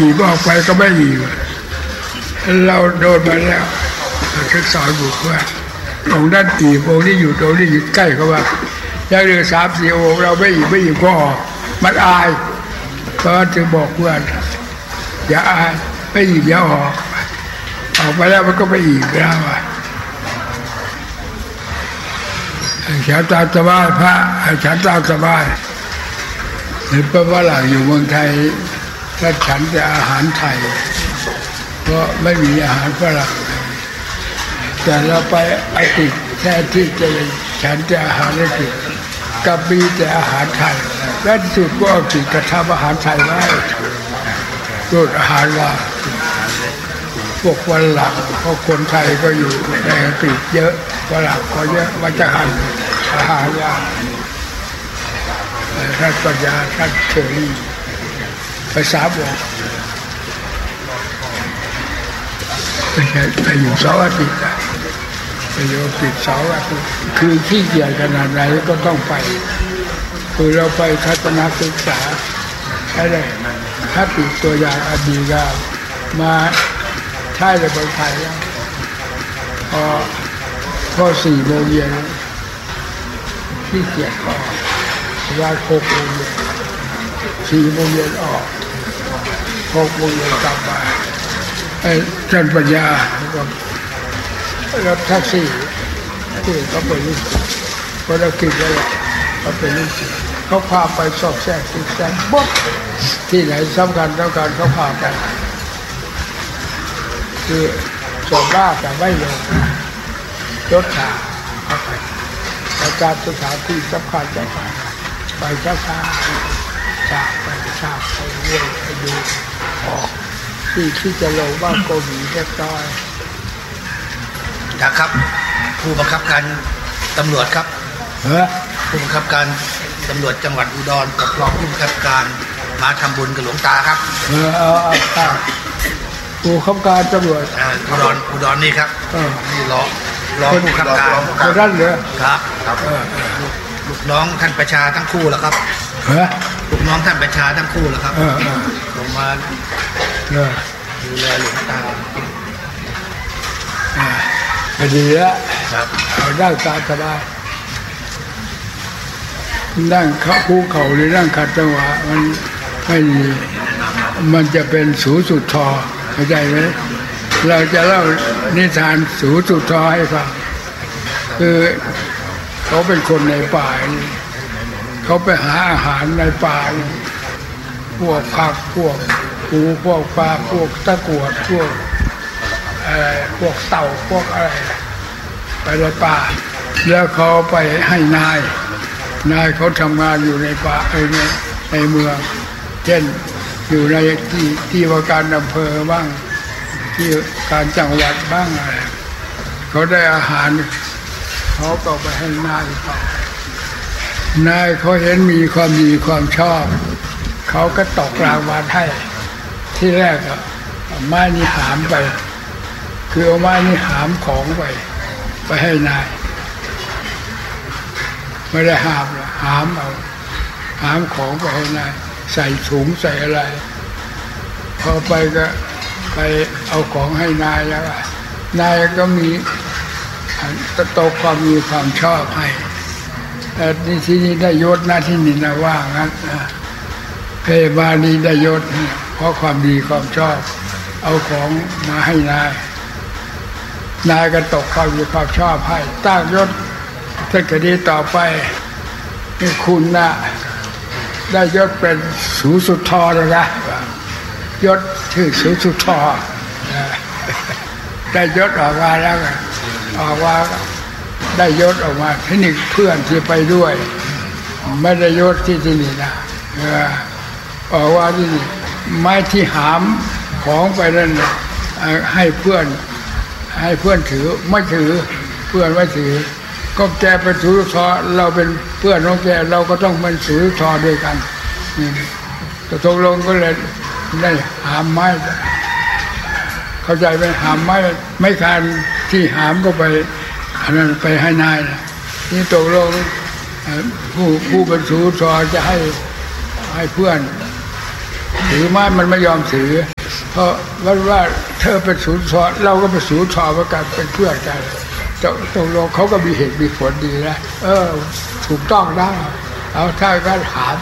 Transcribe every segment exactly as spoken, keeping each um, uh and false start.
บีบออกไปก็ไม่อีกเราโดนมาแล้วท่านสอนบุกว่าองค์ด้านตีองค์ที่อยู่ตรงนี้อยู่ใกล้เขาว่าอย่างเรื่องสามสี่องค์เราไม่อีกไม่อีกก็มันอายก็จึงบอกว่าอย่าอายไม่อีกอย่าออกออกไปแล้วมันก็ไม่อีกแล้วฉันตามสบายพระฉันตามสบายหรือเพราะว่าหลังอยู่เมืองไทยถ้าฉันแต่อาหารไทยเพราะไม่มีอาหารฝรั่งแต่เราไปอังกฤษแท้ที่จะฉันแต่อาหารอังกฤษกับมีแต่อาหารไทยและที่สุดก็อังกฤษกระทำอาหารไทยไว้รูดอาหารว่าพวกฝรั่งเพราะคนไทยก็อยู่ในอังกฤษเยอะฝรั่งก็เยอะมันจะหั่นอาหารว่าท่านปัญญาท่านเฉยภาษาบอกไปไปอยู่เสาร์อาทิตย์ไปอยู่ติดเสาร์อาทิตย์คือขี้เกียจขนาดไหนก็ต้องไปคือเราไปทัศนศึกษาอะไรถ้าติดตัวอย่างอดีตก็มาใช้ในเมืองไทยแล้วพอพอสี่โมงเย็นขี้เกียจออกว่าหกโมงเย็นสี่โมงเย็นออกหกโมงเย็นกลับมาไอ้ท่านปัญญารถแท็กซี่ที่เขาไปรุ่นก็ได้กินแล้วเขาไปรุ่นเขาพาไปสอบแทรกติดแซงบ๊อบที่ไหนสำคัญต้องการเขาพาไปคือสอบล่าแต่ไม่ลงรถขาเข้าไปอาจารย์สถานที่สำคัญจะไปไปช้าช้าช้าไปช้าไปเรื่อยไปดูออกที่ที่จะลงบ้านโกมีเรียบร้อยนะครับผู้บังคับการตำรวจครับเออผู้บังคับการตำรวจจังหวัดอุดรกับรองผู้บังคับการมาทำบุญกับหลวงตาครับเออเอาเอาผู้บังคับการตำรวจอุดรอุดรนี่ครับนี่รอรอผู้บังคับการคนนั้นเหรอครับครับลูกน้องท่านประชาทั้งคู่แล้วครับเออลูกน้องท่านประชาทั้งคู่แล้วครับลงมาดูแลหลวงตาพอดีแล้วเอานั่งตามสบายนั่งเขาภูเขาหรือนั่งขัดจังหวะมันไม่ดีมันจะเป็นสูสุดทอเข้าใจไหมเราจะเล่านิทานสูสุดทอให้ฟังคือเขาเป็นคนในป่าเขาไปหาอาหารในป่าพวกผักพวกปูพวกปลาพวกตะกรวดพวกอะไรพวกเต่าพวกอะไรไปในป่าแล้วเขาไปให้นายนายเขาทำงานอยู่ในป่าในในเมืองเช่นอยู่ในที่ที่ว่าการอำเภอบ้างที่การจังหวัดบ้างอะไรเขาได้อาหารเขาก็ไปให้นายเขานายเขาเห็นมีความดีความชอบเขาก็ตกรางวัลให้ที่แรกอะไม้นี่หามไปคือเอาไม้นี่หามของไปไปให้นายไม่ได้หามหรอกหามเอาหามของไปให้นายใส่ถุงใส่อะไรพอไปก็ไปเอาของให้นายแล้วนายก็มีตกความมีความชอบให้แต่ที่ที่นี่ได้ยศหน้าที่นี่นะว่างั้นเพบาลีได้ยศเพราะความดีความชอบเอาของมาให้นายนายก็ตกความมีความชอบให้ตั้งยศถ้าคดีต่อไปนี่คุณนะได้ยศเป็นสูสุดทอเลยนะยศชื่อสูสุดทอได้ยศออกมาแล้วออกว่าได้ยศออกมาที่นี่เพื่อนที่ไปด้วยไม่ได้ยศที่ที่นี่นะออกว่าที่นี่ไม้ที่หามของไปนั่นให้เพื่อนให้เพื่อนถือไม่ถือเพื่อนไม่ถือก็แกเป็นสูทอเราเป็นเพื่อนของแกเราก็ต้องเป็นสูทอด้วยกันนี่ตกลงก็เลยได้หามไม้เข้าใจไหมหามไม้ไม่คานที่หามก็ไปอันนั้นไปให้นายนะนี่ตกลงผู้ผู้เป็นสูทอจะให้ให้เพื่อนถือไม้มันไม่ยอมถือเพราะว่าว่าเธอเป็นศูนย์ทอเราก็เป็นศูนย์ทอเหมือนกันเป็นเพื่อนกันตกลงเขาก็มีเหตุมีผลดีนะเออถูกต้องได้เอาถ้าก็ถาม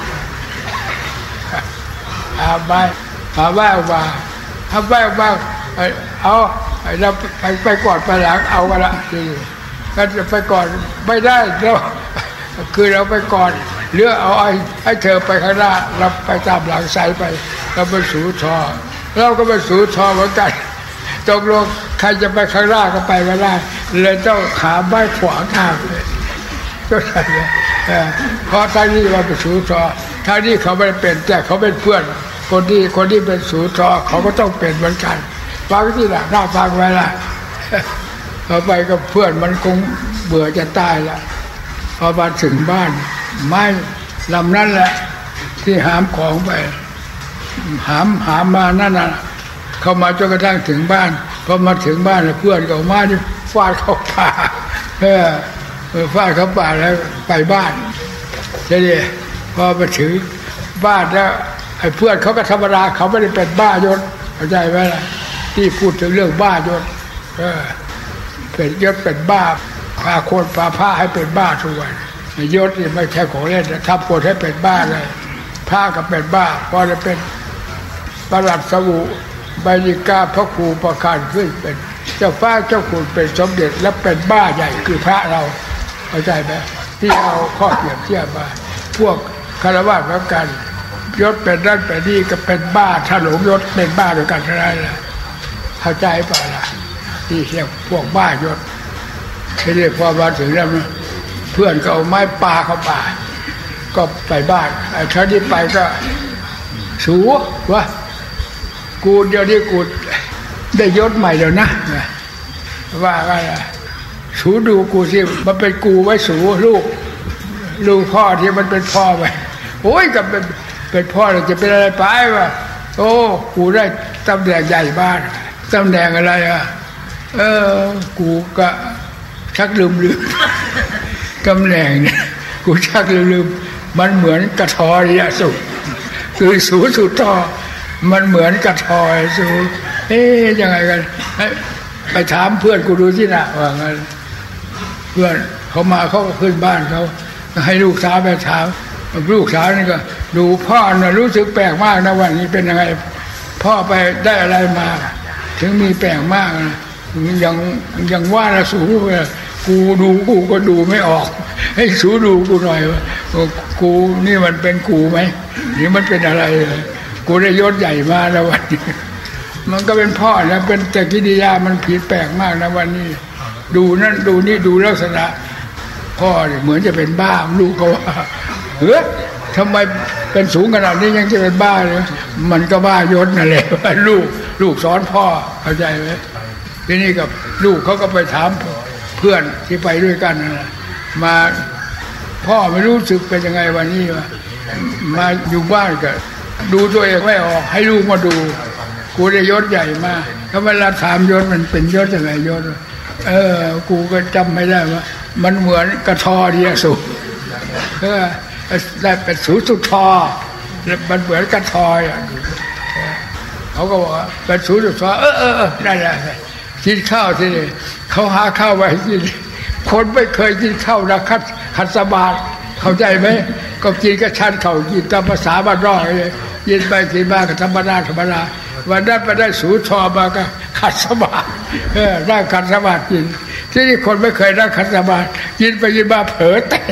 อาไปหาว่าว่าถ้าว่าว่าเอาเราไปไปก่อนไปหลังเอากันละก็จะไปก่อนไม่ได้เราคือเราไปก่อนหรือเอาไอ้ให้เธอไปข้างหน้าเราไปตามหลังสายไปเราไปสู่ทอเราก็ไปสู่ทอเหมือนกันตกลงใครจะไปข้างหน้าก็ไปไม่ได้เลยต้องขาไม้ขวางทางเลยก็ใช่เลยเพราะท่านี้เราเป็นสู่ทอท่านี้เขาไม่ได้เป็นแต่เขาเป็นเพื่อนคนที่คนที่เป็นสู่ทอเขาก็ต้องเป็นเหมือนกันฟังที่หลังหน้าฟังไว้ละเอาไปกับเพื่อนมันคงเบื่อจะตายละพอมาถึงบ้านไม้ลำนั้นแหละที่หามของไปหามหามมานั่นน่ะเข้ามาจนกระทั่งถึงบ้านพอมาถึงบ้านเพื่อนก็มาที่ฟาดเข้าป่าเออฟาดเข้าป่าแล้วไปบ้านใช่ดิพอไปถึงบ้านแล้วไอ้เพื่อนเขาก็ธรรมดาเขาไม่ได้เป็นบ้ายศเข้าใจไหมล่ะที่พูดถึงเรื่องบ้ายศเออเป็นยศเป็นบ้าพาคนพาผ้าให้เป็นบ้าทุกวันยศนี่ไม่ใช่ของเล่นทำคนให้เป็นบ้าเลยผ้าก็เป็นบ้าพอจะเป็นประหลัดสวุใบดิกาพระครูประคานขึ้นเป็นเจ้าฟ้าเจ้าคุณเป็นสมเด็จและเป็นบ้าใหญ่คือพระเราเข้าใจไหมที่เอาข้อเปรียบเทียบมาพวกคารวะเหมือนกันยศเป็นนั่นเป็นนี่ก็เป็นบ้าถ้าหลงยศเป็นบ้าด้วยกันเท่านั้นแหละเข้าใจป่ะล่ะที่เรียกพวกบ้ายศไม่ได้พอมาถึงแล้วเพื่อนก็เอาไม้ปาเข้าป่าก็ไปบ้านไอ้ท่านี้ไปก็สูวะกูเดี๋ยวนี้กูได้ยศใหม่แล้วนะว่าก็สูดูกูสิมันเป็นกูไว้สูลูกลูกพ่อที่มันเป็นพ่อไปโอ้ยกับเป็นเป็นพ่อเราจะเป็นอะไรไปวะโอ้กูได้ตำแหน่งใหญ่บ้านตำแหน่งอะไรอ่ะเออกูก็ชักลืมลืมตำแหน่งเนี่ยกูชักลืมลืมมันเหมือนกระทอยอะสุคือสูสุดทอมันเหมือนกระทอยสูเอ๊ยยังไงกันไปถามเพื่อนกูดูที่น่ะว่างั้นเพื่อนเขามาเขาขึ้นบ้านเขาให้ลูกสาวไปถามลูกสาวนี่ก็ดูพ่อน่ะรู้สึกแปลกมากนะวันนี้เป็นยังไงพ่อไปได้อะไรมาถึงมีแปลกมากนะยังยังว่าละสูเลยกูดูกูก็ดูไม่ออกให้สูดูกูหน่อยว่ากูนี่มันเป็นกูไหมนี่มันเป็นอะไรกูได้ยศใหญ่มาแล้ววันนี้มันก็เป็นพ่อนะเป็นแต่กิริยามันผิดแปลกมากนะวันนี้ดูนั่นดูนี่ดูลักษณะพ่อเนี่ยเหมือนจะเป็นบ้าลูกเขาว่าเฮ้ยทำไมเป็นสูงขนาดนี้ยังจะเป็นบ้าเลยมันก็บ้ายศนั่นแหละลูกลูกสอนพ่อเข้าใจไหมทีนี้กับลูกเขาก็ไปถามเพื่อนที่ไปด้วยกันนะมาพ่อไม่รู้สึกเป็นยังไงวันนี้วะมาอยู่บ้านก็ดูตัวเองไม่ออกให้ลูกมาดูกูได้ยศใหญ่มาถ้าเวลาถามยศมันเป็นยศยังไงยศเออกูก็จำไม่ได้ว่ามันเหมือนกระทอเดียสุเออได้เป็นสูสุดทอมันเหมือนกระทอยอ่ะเขาก็บอกว่าเป็นสูสุดทอเออเออนั่นแหละกินข้าวที่นี่เขาหาข้าวไว้กินคนไม่เคยกินข้าวนะคัดขัดสมาธิเข้าใจไหมก็กินก็ชันเข่ากินตามภาษาบ้านนอกเลยยินไปกินมาก็ธรรมดาธรรมดาวันนั้นไปได้สูทอมาก็ขัดสมาธิเออได้ขัดสมาธิกินที่นี่คนไม่เคยได้ขัดสมาธิยินไปยินมาเผลอแต่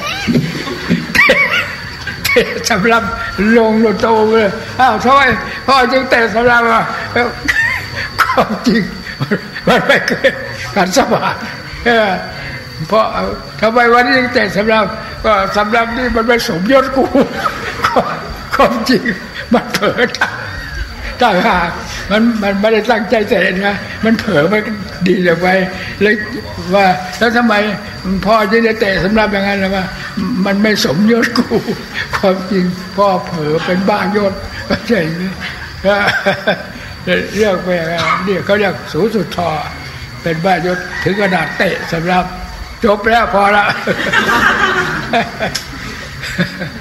สำรับลงโลโตเลยอ้าวทำไมพ่อจึงแต่สำรับอ่ะความจริงมันไม่เคยขัดสมาธิเพราะทำไมวันนี้จึงแต่สำรับก็สำรับนี่มันไม่สมยศกูความจริงมันเผลอถ้าหากมันมันไม่ได้ตั้งใจแต่นะมันเผลอมันดีเลยไปเลยว่าแล้วทำไมพ่อจะได้แต่สำรับอย่างนั้นล่ะว่ามันไม่สมยศกูความจริงพ่อเผลอเป็นบ้ายศเข้าใจไหมเรียกไปเรียกเขาเรียกสูสุดทอเป็นบ้ายศถึงขนาดเตะสำรับจบแล้วพอละ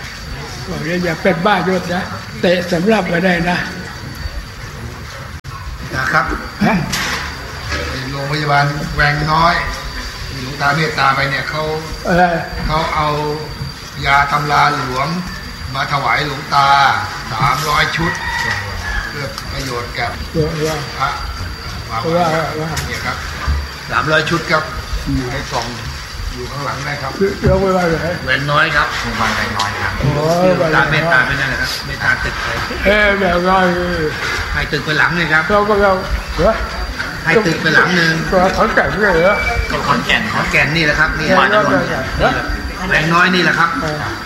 บอกอย่าเป็นบ้ายศนะเตะสำรับไปได้นะนะครับโรงพยาบาลแวงน้อยหลวงตาเมตตาไปเนี่ยเขาเขาเอายาตำราหลวงมาถวายหลวงตาสามร้อยชุดเพื่อประโยชน์แก่พระว่าเนี่ยครับสามร้อยชุดครับอยู่ในกล่องอยู่ข้างหลังได้ครับเดี๋ยวไปว่าไหนแหวนน้อยครับโรงพยาบาลแหวนน้อยครับหลวงตาเมตตาไปนั่นแหละครับเมตตาตึกเลยเอ๊ะแบบน้อยให้ตึกไปหลังเลยครับเราก็เราเหรอให้ตึกไปหลังนึงตัวขอนแก่นเลยเหรอขอนแก่นขอนแก่นนี่แหละครับนี่แหวนน้อยนี่แหละครับ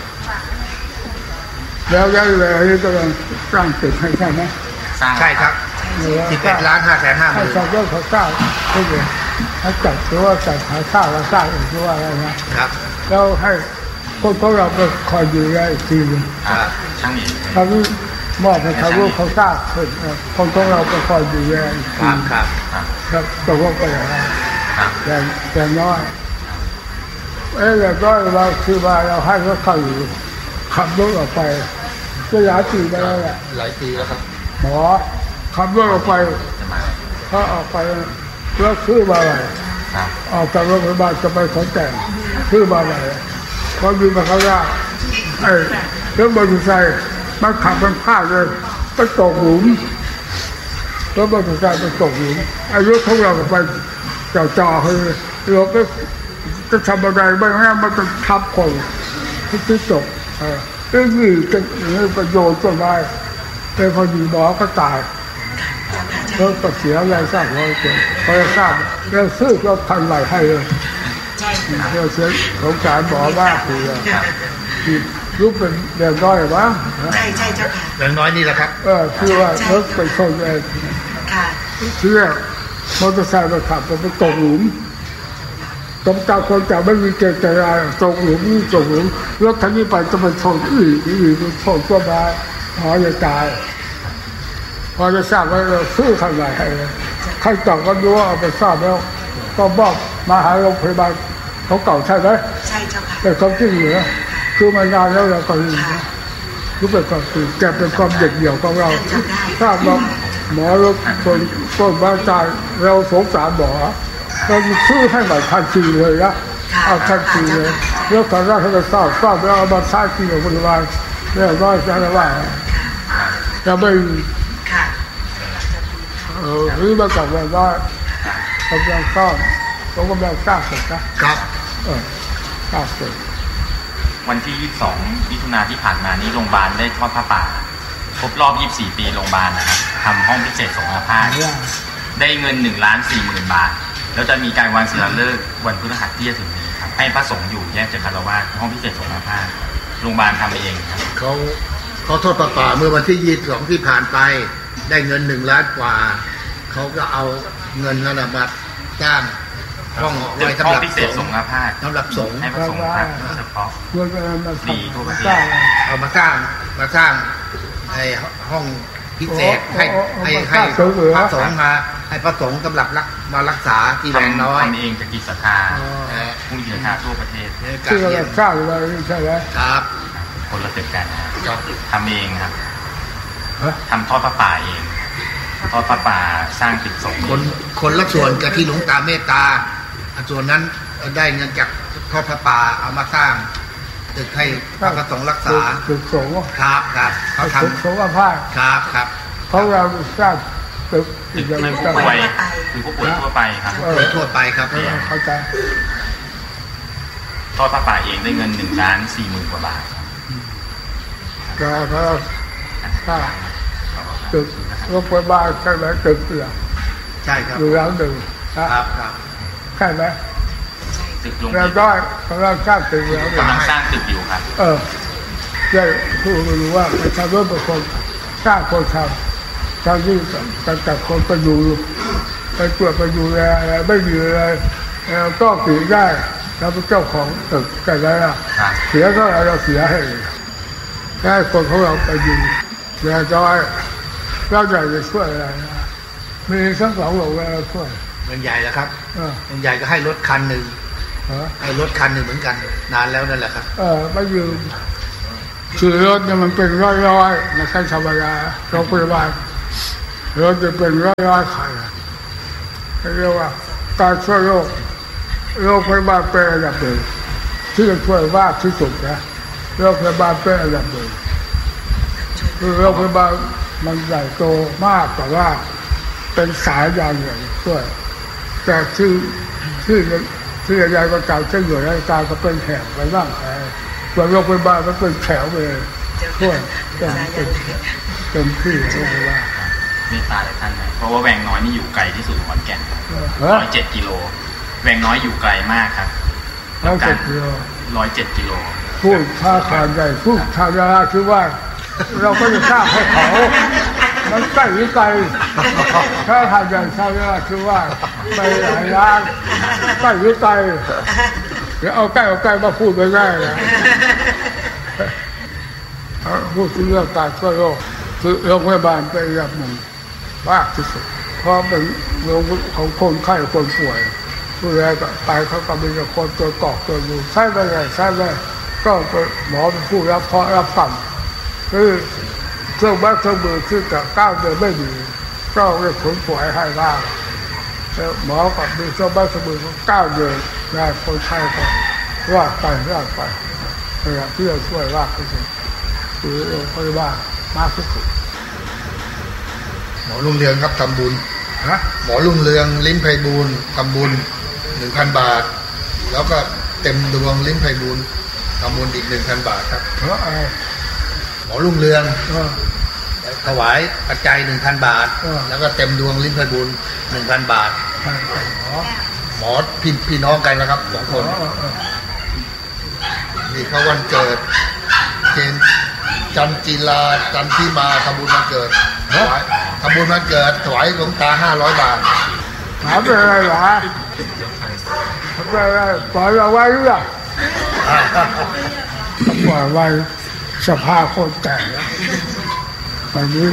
แล้วแล้วอะไรนี่กำลังสร้างตึกให้ใช่ไหมใช่ครับสิบแปดล้านห้าแสนห้าหมื่นชาวบ้านเขาสร้างให้เลยให้จัดตัวจัดหาข้าวแล้วสร้างอีกตัวอะไรนะครับแล้วให้คนพวกเราไปคอยดูแลอีกทีนึงช่างอีกเขามอบให้ชาวบ้านเขาสร้างคนพวกเราไปคอยดูแลอีกทีครับครับตกลงไปอย่างไรอย่างอย่างน้อยเอ๊ะอย่างน้อยเราคือว่าเราให้เขาเข้าอยู่ขับรถออกไปก็หลายปีไปแล้วแหละหลายปีแล้วครับหมอขับรถออกไปถ้าออกไปแล้วซื้อมาอะไรออกจากโรงพยาบาลจะไปขอนแก่นซื้อมาอะไรเขาดูมาเขาว่าไอ้เรื่องบริษัทมันขับมันพลาดเลยไปตกหลุมแล้วบริษัทไปตกหลุมอายุของเราไปจ่อๆคือเราก็จะทำอะไรบ้างนะมันจะทับคนที่ตกเออเรื่องนี้จะประโยชน์ก็ได้แต่พอดีหมอก็ตายแล้วก็เสียอะไรทราบว่าเกิดพอจะทราบแล้วซื้อก็ทันไหลให้เลยเราเสียสงสารหมอบ้าคือรู้เป็นเด็กน้อยบ้างใช่ใช่เจ้าค่ะเด็กน้อยนี่แหละครับเออคือว่ารถไปชนเองค่ะเชื่อมอเตอร์ไซค์มาขับไปตกหลุมตรงจากคนจากไม่มีเจตนาตกหลุมนี่ตกหลุมรถคันนี้ไปจะไปชนอีกอีกชนก็มาหมอจะตายพอจะทราบว่าเราซื้อทำไรให้ใครต่อก็รู้ว่าเอาไปทราบแล้วก็บอกมาหาโรงพยาบาลเขาเก่าใช่ไหมใช่เจ้าค่ะแต่เขาจริงเหรอคือมานานแล้วเราก็รู้รู้เป็นความจริงแกเป็นความเด็กเดี่ยวของเราทราบว่าหมอรถคนต้นบ้านตายเราสงสารหมอเราซื้อให้แบบทันทีเลยนะเอาทันทีเลยแล้วตอนแรกเขาจะทราบทราบแล้วเอามาใช้ที่โรงพยาบาลเรียบร้อยจะได้ว่าจะไม่เออหรือมาจากแบบว่ากำลังสร้างเขากำลังสร้างเสร็จนะครับเออสร้างเสร็จวันที่ยี่สิบสองมิถุนายนที่ผ่านมานี้โรงพยาบาลได้ทอดผ้าป่าครบรอบยี่สิบสี่ปีโรงพยาบาลนะครับทำห้องพิเศษสงฆ์ภาพได้เงินหนึ่งล้านสี่หมื่นบาทแล้วจะมีการวันศิลาฤกษ์วันพฤหัสที่จะถึงนี้ครับให้พระสงฆ์อยู่แยกจากคารวะห้องพิเศษสงฆ์ภาพโรงพยาบาลทำเองครับเขาเขาทอดผ้าป่าเมื่อวันที่ยี่สิบสองที่ผ่านไปได้เงินหนึ่งล้านกว่าเขาก็เอาเงินนั้นมาจ้างห้องไว้สำหรับสงฆ์ภาพสำหรับสงฆ์ให้พระสงฆ์ภาคเฉพาะดีทั่วประเทศเอามาสร้างมาสร้างไอ้ห้องพิเศษให้ให้ให้พระสงฆ์มาให้พระสงฆ์สำหรับรักมารักษาที่แรงน้อยทำเองจากกิจศรัทธาผู้มีศรัทธาทั่วประเทศที่เราสร้างไว้ใช่ไหมครับคนละตึกกันทำเองครับทำทอดพระป่าเองทอดพระป่าสร้างตึกสงฆ์คนคนละส่วนกับที่หลวงตาเมตตาส่วนนั้นได้เงินจากทอดพระป่าเอามาสร้างตึกให้พระสงฆ์รักษาตึกสงฆ์ครับครับเขาทำสงฆ์ภาคครับครับเขาเราสร้างตึกตึกให้ผู้ป่วยคือผู้ป่วยทั่วไปครับผู้ป่วยทั่วไปครับเข้าใจทอดพระป่าเองได้เงินหนึ่งล้านสี่หมื่นกว่าบาทก็เขาสร้างตึกโรงพยาบาลใช่ไหมตึกเสือใช่ครับอยู่แล้วหนึ่งครับครับใช่ไหมตึกโรงพยาบาลกำลังสร้างตึกแล้วกำลังสร้างตึกอยู่ครับเออได้ผู้รู้ว่าประชาชนเป็นคนสร้างคนทำทำที่การจัดคนไปอยู่ไปตรวจไปอยู่อะไรไม่มีอะไรแล้วก็ผีได้แล้วเป็นเจ้าของตึกกันแล้วเสียเท่าไรเราเสียให้ได้คนของเราไปอยู่แล้วจะเราอยากจะช่วยอะไรมีทั้งสองโรงเราช่วยเงินใหญ่แล้วครับเงินใหญ่ก็ให้รถคันหนึ่งให้รถคันหนึ่งเหมือนกันนานแล้วนั่นแหละครับเออไม่ยืมซื้อรถเนี่ยมันเป็นร้อยๆไม่ใช่ธรรมดาโรงพยาบาลเราจะเป็นร้อยร้อยไข้เรียกว่าการช่วยโรคโรคพยาบาลเป็นอันดับหนึ่งที่จะช่วยมากที่สุดนะโรคพยาบาลเป็นอันดับหนึ่งคือโรคพยาบาลมันใหญ่โตมากแต่ว่าเป็นสายยางใหญ่ช่วยแต่ที่ที่ที่ใหญ่ก็เก่าเช่นอยู่ในการก็เป็นแถบไปบ้างแต่ส่วนโรคพยาบาลก็เป็นแถวเลยช่วยเต็มเต็มเต็มที่โรคพยาบาลเมตตาเลยท่านนะเพราะว่าแวงน้อยนี่อยู่ไกลที่สุดขอนแก่นร้อยเจ็ดกิโลแวงน้อยอยู่ไกลมากครับร้อยเจ็ดกิโลร้อยเจ็ดกิโลพูดท่าทางใหญ่พูดทางยาคือว่าเราก็จะสร้างให้เขามันใกล้หรือไกลถ้าทางใหญ่ทางยาคือว่าไปหลายล้านใกล้หรือไกลเดี๋ยวเอาใกล้เอาใกล้มาพูดไปได้นะพูดถึงเรื่องการช่วยโรคคือโรงพยาบาลเป็นระดับหนึ่งมากที่สุดเพราะเป็นโรงของคนไข้คนป่วยผู้แรกไปเขาก็มีคนตัวตอกตัวอยู่ใช่ไหมใช่ไหมก็หมอเป็นผู้รับเคราะห์รับกรรมคือเครื่องมือเครื่องมือคือกับก้าวเดินไม่ดีก็เลยผลป่วยให้บ้างแล้วหมอก็มีเครื่องมือเครื่องมือก้าวเดินได้คนไข้ก็รอดไปรอดไปเนี่ยที่จะช่วยรอดที่สุดคือโรงพยาบาลมากที่สุดหมอรุ่งเรืองครับทำบุญนะหมอรุ่งเรืองลิ้มไพบูลย์ทำบุญหนึ่งพันบาทแล้วก็เต็มดวงลิ้มไพบูลย์ทำบุญอีกหนึ่งพันบาทครับเพราะอะไรหมอรุ่งเรืองถวายปัจจัยหนึ่งพันบาทแล้วก็เต็มดวงลิ้มไพบูลย์หนึ่งพันบาทหมอพี่พี่น้องกันนะครับสองคนนี่เขาวันเกิดเกณฑ์จันจีลาจันที่มาทำบุญวันเกิดถวายทำบุญวันเกิดถวายหลวงตาห้าร้อยบาทหาเป็นอะไรหรอเป็นอะไรปล่อยเอาไว้หรือเปล่าปล่อยไว้สภาพคนแต่วันนี้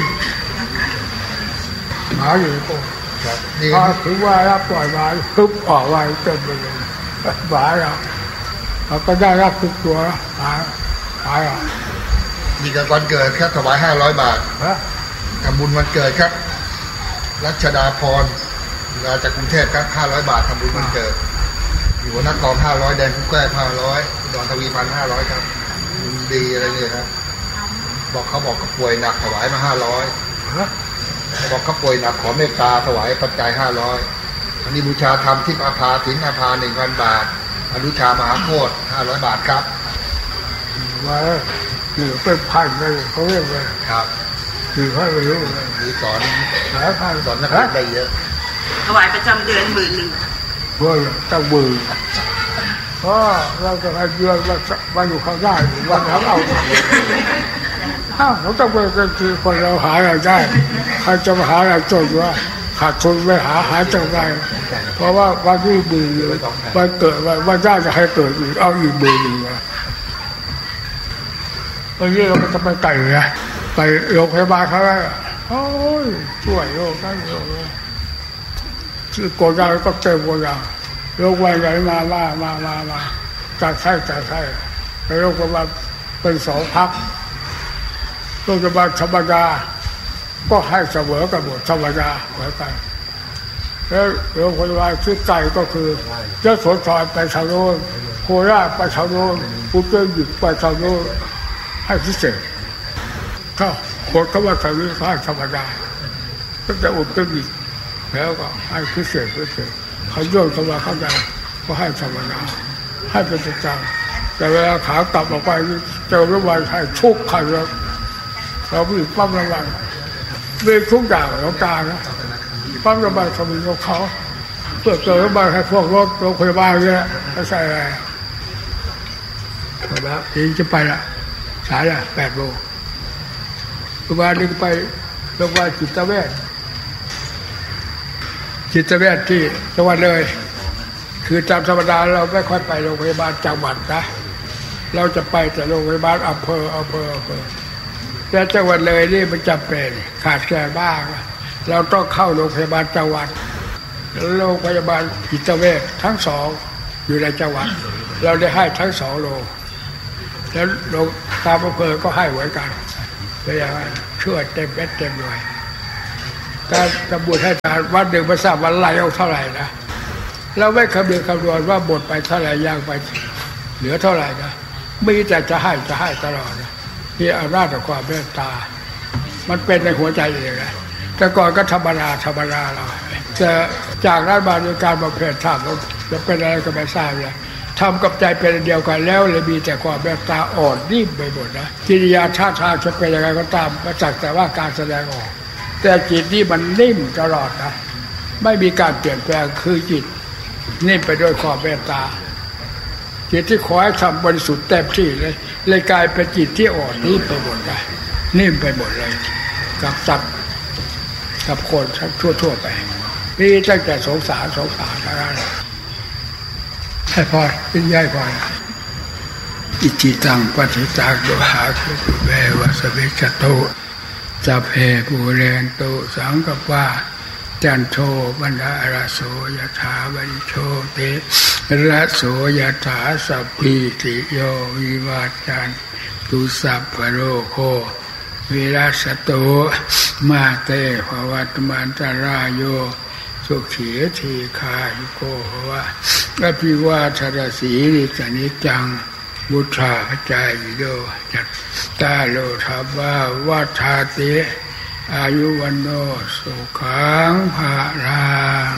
หมาอยู่ก็พอถึงว่ารับปล่อยไว้ทุบออกไว้เต็มไปเลยหมาเราเราก็ได้รับทุกตัวหมาหมาเรามีกับวันเกิดครับถวายห้าร้อยบาททำบุญวันเกิดครับรัชดาพรมาจากกรุงเทพครับห้าร้อยบาททำบุญวันเกิดอยู่นักกองห้าร้อยแดนผู้แก้ห้าร้อยดอนทวีพันห้าร้อยครับบุญดีอะไรเนี่ยครับบอกเขาบอกเขาป่วยหนักถวายมาห้าร้อยบอกเขาป่วยหนักขอเมตตาถวายปัจจัยห้าร้อยอันนี้บูชาธรรมทิพย์อาภาถินอาภาหนึ่งพันบาทอนุชามหาโคตรห้าร้อยบาทครับว่าคือเป็นพันเลยเขาเรียกว่าครับคือให้ไปรู้เลยมีสอนหลายพันสอนนักเรียนได้เยอะถวายประจำเดือนหมื่นหนึ่งเพื่อตั้งมือเพราะเราจะให้เดือนมามาอยู่ข้างหน้าวันนั้นเอาถ้าเราต้องไปกันคือคนเราหาอะไรได้ใครจะมาหาอะไรจนว่าขาดทุนไม่หาหาจังไรเพราะว่าวันที่มือวันเกิดวันย่าจะให้เกิดอีกเอาอีกมือหนึ่งมาวันนี้เราจะไปไต่ไงไปโรงพยาบาลเขาแล้วโอ้ยช่วยโรคได้โรคคือกดยาก็เต็มกดยาโรควัยใหญ่มามามามามาจัดไข้จัดไข้ไปโรงพยาบาลเป็นสองพักโรงพยาบาลธรรมดาก็ให้เสมอกันหมดธรรมดาเหมือนกันแล้วโรงพยาบาลที่ไกลก็คือเจ้าสวนซอยไปทางโน้นโคราชไปทางโน้นอุตรดิตถ์ไปทางโน้นให้พิเศษถ้าคนเขาว่าทางนี้เขาให้ธรรมดาตั้งแต่อุตรดิตถ์แล้วก็ให้พิเศษพิเศษเขาโยนเข้ามาเข้าใจก็ให้ธรรมดาให้เป็นประจำแต่เวลาขากลับออกไปเจอรถไฟให้ทุกขันแล้วเราไม่ปั๊มระวังมีทุกอย่างของตานะปั๊มระบายสมิงของเขาเพื่อเจอระบายให้พวกรถโรงพยาบาลเนี่ยไม่ใช่อะไรแล้วทีนี้จะไปละสายละแปดโมงโรงพยาบาลนึงไปโรงพยาบาลจิตเวชจิตเวชที่จังหวัดเลยคือตามธรรมดาเราไม่ค่อยไปโรงพยาบาลจังหวัดนะเราจะไปแต่โรงพยาบาลอำเภออำเภออำเภอแต่จังหวัดเลยนี่มันจำเป็นขาดแคลนบ้างเราต้องเข้าโรงพยาบาลจังหวัดโรงพยาบาลจิตเวชทั้งสองอยู่ในจังหวัดเราได้ให้ทั้งสองโรงแล้วโรงตามอำเภอก็ให้เหมือนกันเป็นอย่างนั้นช่วยเต็มเม็ดเต็มหน่วยการทำบุญให้ทานวันหนึ่งไม่ทราบวันไหลเอาเท่าไหร่นะเราไม่คำนึงคำนวณว่าหมดไปเท่าไหร่ย่างไปเหลือเท่าไหร่นะมีแต่จะให้จะให้ตลอดนะที่อำนาจของความเมตตามันเป็นในหัวใจเองนะแต่ก่อนก็ธรรมดาธรรมดาเราแต่จากนั้นมาในการบำเพ็ญธรรมจะเป็นอะไรก็ไม่ทราบเลยทำกับใจเป็นเดียวกันแล้วเลยมีแต่ความเมตตาอ่อนนิ่มไปหมดนะกิริยาท่าทางจะเป็นยังไงก็ตามมาจากแต่ว่าการแสดงออกแต่จิตนี่มันนิ่มตลอดนะไม่มีการเปลี่ยนแปลงคือจิตนิ่มไปด้วยความเมตตาจิตที่ขอให้ทำบริสุทธิ์เต็มที่เลยเลยกลายเป็นจิตที่อ่อนนิ่มไปหมดเลยนิ่มไปหมดเลยกับสัตว์กับคนทั่วๆไปนี่ตั้งแต่สงสารสงสารอะไรให้พอเป็นย่อยพออิจิตังปฏิตังโลหะคือเววสเวชโตจะเพปูเรนโตสังกปะจันโทบรรดาราโสยถาบริโชเตระโสยถาสัพพิติโยวิวาจันตุสัพพโรโควิราชโตมาเตภวัตมันตรายโยสุขีทีคายุโกภวะอภิวาทรสีนิสนิจังบุตราพจายโยจัตตาโลทาบาวัฏาติอายุวันโนสุขังภาลัง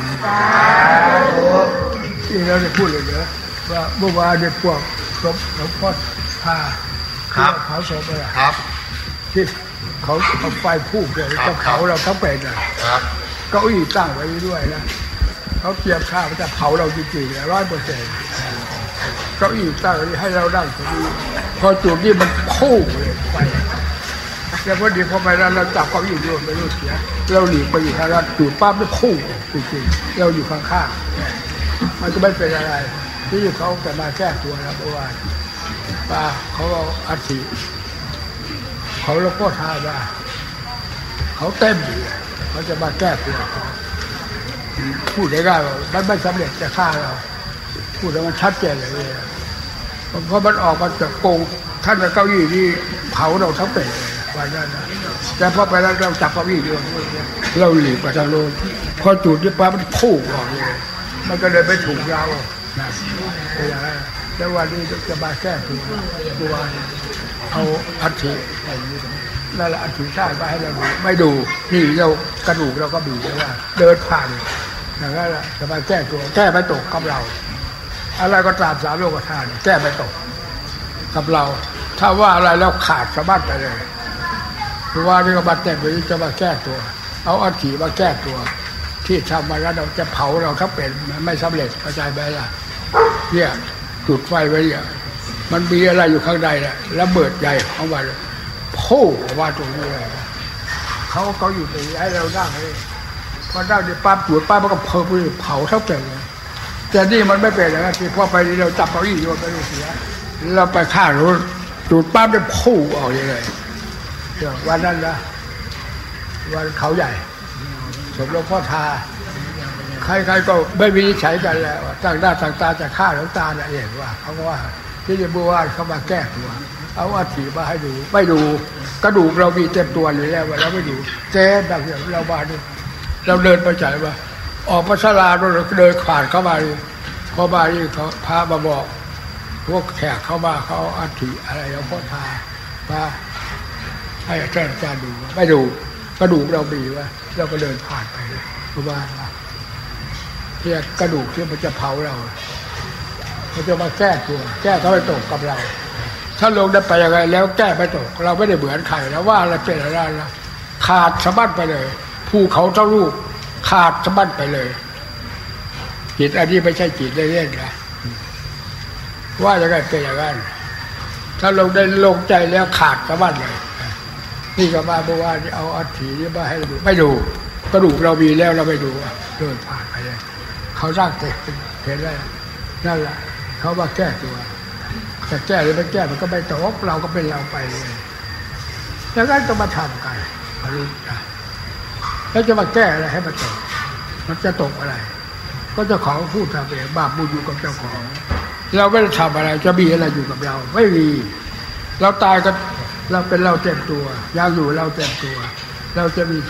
ที่เราได้พูดเลยเหรอว่าเมื่อวานได้พวกศพหลวงพ่อพาครับเขาศพอะไรครับที่เขาเอาไฟพุ่งเลยจะเผาเราทั้งเป็นนะครับเก้าอี้ตั้งไว้ด้วยนะเขาเตรียมข้าวจะเผาเราจริงๆร้อยเปอร์เซ็นต์เก้าอี้ตั้งให้เรานั่งตรงนี้พอจุดนี้มันพุ่งเลยไฟแล้วพอดีพอไปแล้วเราจับเก้าอี้โยนไปรู้เสียเราหลีกไปอยู่ทางนั้นจุดปั๊บไม่พุ่งจริงๆเราอยู่ข้างๆมันก็ไม่เป็นอะไรที่เขาจะมาแก้ตัวนะเพราะว่าป้าเขาเอาอัฐิเขาแล้วก็ทาว่าเขาเต็มอยู่เขาจะมาแก้ตัวพูดได้ง่ายว่ามันไม่สำเร็จจะฆ่าเราพูดแล้วมันชัดเจนเลยเพราะมันออกมาจากโกงท่านเก้าอี้นี่เผาเราทั้งเป็นวันนั้นนะแต่พอไปแล้วเราจับเก้าอี้ด้วยเราหลีกไปทางโน้นพอจุดที่ปั๊บมันพุ่งออกเลยมันก็เลยไปถูกเรานะเป็นอย่างนั้นแล้ววันนี้จะมาแก้ตัวตัวเอาอัฐินั่นแหละอัฐิใต้ไปให้เราดูไม่ดูนี่เรากระดูกเราก็บีแล้วว่าเดินผ่านอย่างนั้นแหละจะมาแก้ตัวแก้ไม่ตกกับเราอะไรก็ตามสามโลกธาตุแก้ไม่ตกกับเราถ้าว่าอะไรแล้วขาดสะบัดไปเลยเพราะว่านี่ก็มาแต่งไปจะมาแก้ตัวเอาอัฐิมาแก้ตัวที่ทำมาแล้วเราจะเผาเราถ้าเป็นไม่สำเร็จเข้าใจไหมล่ะเนี่ยจุดไฟไว้เนี่ยมันมีอะไรอยู่ข้างในแหละระเบิดใหญ่ของมันพุ่งออกมาตรงนี้เลยเขาเขาอยู่ตรงนี้ให้เรานั่งเลยพอนั่งในปั๊บจุดปั๊บมันก็เผาเผาเท่ากันเลยแต่นี่มันไม่เป็นอย่างนั้นที่พอไปเราจับเก้าอี้โยนไปเสียเราไปฆ่ารถจุดปั๊บได้พุ่งออกเลยวันนั้นนะวันเขาใหญ่สมหลวงพ่อทาใครๆก็ไม่วินิจฉัยกันแล้วต่างหน้าต่างตาจะฆ่าหลวงตาเนี่ยเองว่าเขาว่าที่จะบูว่าเขามาแก้ตัวเอาอัฐิมาให้ดูไม่ดูกระดูกเรามีเต็มตัวอยู่แล้วเราไม่ดูแจ้ดังอย่างเราบ้านเราเดินไปจ่ายว่าออกมาศาลาเราเดินผ่านเข้ามาพอมาที่เขาพามาบอกพวกแขกเข้ามาเขาอัฐิอะไรหลวงพ่อทามาให้ท่านอาจารย์ดูไม่ดูกระดูกเรามีว่าเราก็เดินผ่านไปเพราะว่าเพียกระดูกที่มันจะเผาเรามันจะมาแก้ตัวแก้เขาไปตกกับเราถ้าลงได้ไปยังไงแล้วแก้ไปตกเราไม่ได้เหมือนใครแล้วว่าอะไรเป็นอะไรนะขาดสะบั้นไปเลยภูเขาเท่าลูกขาดสะบั้นไปเลยจิตอันนี้ไม่ใช่จิตเล่นๆนะว่าอย่างไรเป็นอย่างนั้นถ้าลงได้ลงใจแล้วขาดสะบั้นเลยนี่ก็มาบอกว่าเอาอัฐินี่มาให้ดูไม่ดูกระดูกเรามีแล้วเราไม่ดูเดินผ่านไปเลยเขาร่างเต็มเห็นแล้วนั่นแหละเขามาแก้ตัวแต่แก้หรือไม่แก้มันก็ไม่ตกเราก็เป็นเราไปเลยแล้วก็ต้องมาทำกันเขารู้นะแล้วจะมาแก้อะไรให้มันตกมันจะตกอะไรก็เจ้าของพูดทำเองบาปบุญอยู่กับเจ้าของเราไม่ได้ทำอะไรจะมีอะไรอยู่กับเราไม่มีเราตายก็เราเป็นเราเต็มตัวอยากอยู่เราเต็มตัวเราจะมี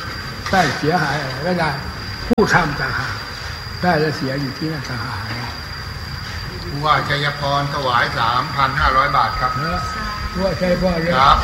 ได้เสียหายอะไรไม่ได้ผู้ทำต่างหากได้และเสียอยู่ที่นั่นต่างหากผู้ว่าชัยพรถวายสามพันห้าร้อยบาทครับผู้ว่าชัยพรเลยครับ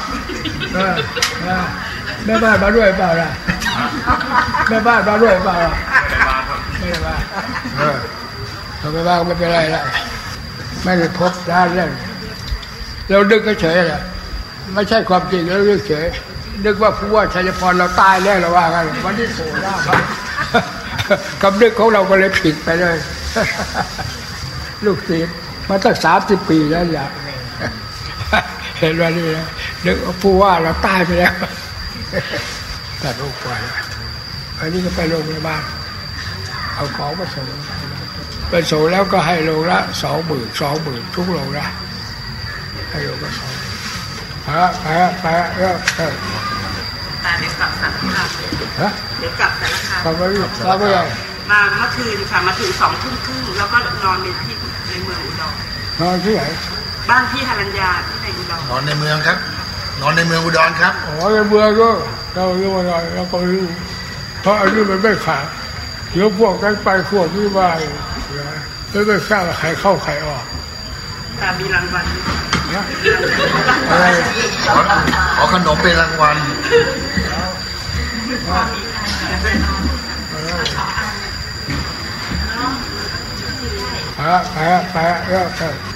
แม่บ้านมาด้วยเปล่าล่ะแม่บ้านมาด้วยเปล่าล่ะไม่ได้มาเออทำไมบ้างไม่เป็นไรละไม่ได้พบด้านเรื่องเราดึกก็เฉยแหละไม่ใช่ความจริงแล้วดึกเฉยนึกว่าผู้ว่าชัยพรเราตายแล้วเราว่ากันวันที่โผล่หน้ามาคำนึกของเราก็เลยผิดไปเลยลูกศิษย์มาตั้งสามสิบปีแล้วอยากเห็นว่านี่นะนึกว่าผู้ว่าเราตายไปแล้วแต่ลูกไปอันนี้ก็ไปโรงพยาบาลเอาของมาส่งไปส่งแล้วก็ให้โรงละสองหมื่นสองหมื่นทุกโรงละให้โรงละสองไปไปไปแล้วตาเดี๋ยวกลับสารคามฮะเดี๋ยวกลับสารคามกลับไปกลับไปยังมาเมื่อคืนค่ะมาถึงสองทุ่มครึ่งแล้วก็นอนในที่ในเมืองอุดรนอนที่ไหนบ้านพี่ฮารัญญาที่ในอุดรนอนในเมืองครับนอนในเมืองอุดรครับอ๋อในเมืองก็เราอยู่อะไรเราก็รู้เพราะอันนี้มันไม่ขาดเดี๋ยวพวกกันไปพวกนี้ไปแล้วไม่ทราบใครเข้าใครออกตามีรางวัลอะไรขอขนมเป็นรางวัลไปไปไปแล้ว